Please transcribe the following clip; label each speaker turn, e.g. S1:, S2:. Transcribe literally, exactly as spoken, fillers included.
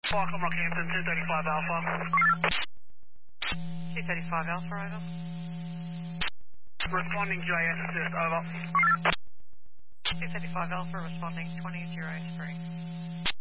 S1: Welcome, Rockhampton, two thirty-five Alpha.
S2: two thirty-five Alpha, over.
S1: Responding J S assist, over.
S2: two thirty-five Alpha, responding twenty zero three.